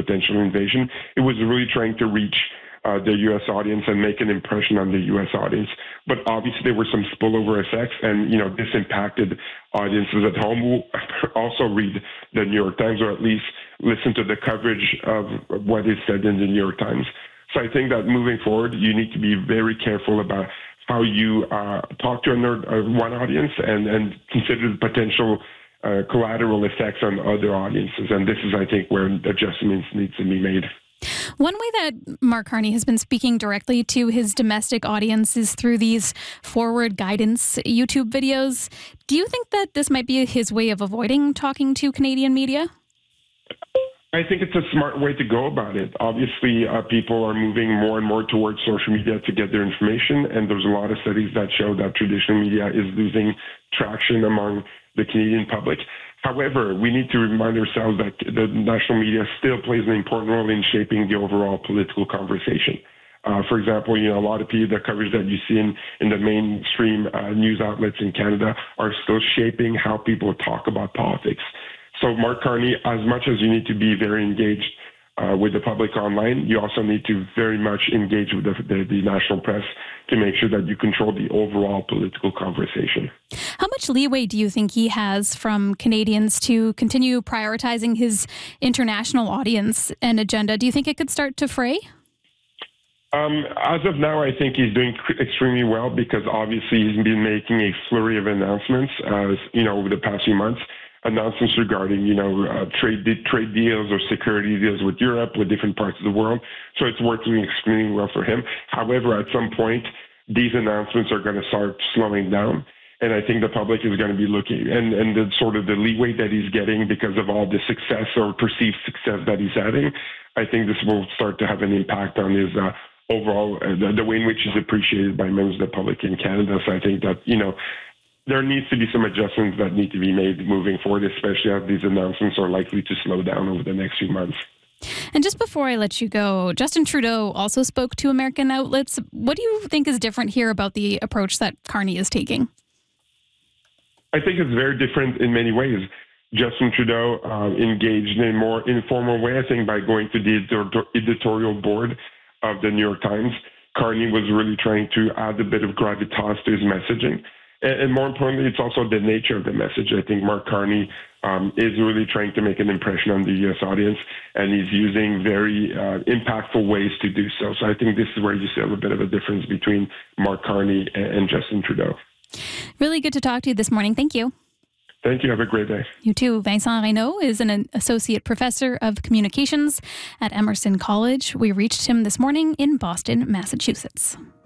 potential invasion. It was really trying to reach the U.S. audience and make an impression on the U.S. audience. But obviously there were some spillover effects, and this impacted audiences at home who also read the New York Times, or at least listen to the coverage of what is said in the New York Times. So I think that moving forward, you need to be very careful about how you talk to one audience and consider the potential collateral effects on other audiences. And this is, I think, where adjustments need to be made. One way that Mark Carney has been speaking directly to his domestic audience is through these forward guidance YouTube videos. Do you think that this might be his way of avoiding talking to Canadian media? I think it's a smart way to go about it. Obviously, people are moving more and more towards social media to get their information, and there's a lot of studies that show that traditional media is losing traction among the Canadian public. However, we need to remind ourselves that the national media still plays an important role in shaping the overall political conversation. For example, a lot of the coverage that you see in the mainstream news outlets in Canada are still shaping how people talk about politics. So Mark Carney, as much as you need to be very engaged with the public online, you also need to very much engage with the national press to make sure that you control the overall political conversation. How much leeway do you think he has from Canadians to continue prioritizing his international audience and agenda? Do you think it could start to fray? As of now, I think he's doing extremely well because obviously he's been making a flurry of announcements, over the past few months. Announcements regarding, trade deals or security deals with Europe, with different parts of the world. So it's working extremely well for him. However, at some point, these announcements are going to start slowing down. And I think the public is going to be looking, and the sort of the leeway that he's getting because of all the success or perceived success that he's having, I think this will start to have an impact on his overall, the way in which he's appreciated by members of the public in Canada. So I think that, there needs to be some adjustments that need to be made moving forward, especially as these announcements are likely to slow down over the next few months. And just before I let you go, Justin Trudeau also spoke to American outlets. What do you think is different here about the approach that Carney is taking? I think it's very different in many ways. Justin Trudeau engaged in a more informal way, I think, by going to the editorial board of the New York Times. Carney was really trying to add a bit of gravitas to his messaging. And more importantly, it's also the nature of the message. I think Mark Carney is really trying to make an impression on the U.S. audience, and he's using very impactful ways to do so. So I think this is where you see a little bit of a difference between Mark Carney and Justin Trudeau. Really good to talk to you this morning. Thank you. Thank you. Have a great day. You too. Vincent Reynaud is an associate professor of communications at Emerson College. We reached him this morning in Boston, Massachusetts.